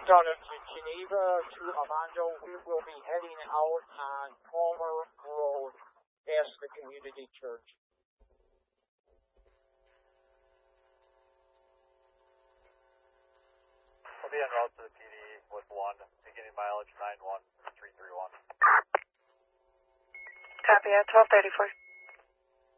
Donna to Geneva to Armando. We will be heading out on Palmer Road past the community church. We'll be en route to the PD with 1, beginning mileage 91331. Copy at 1234.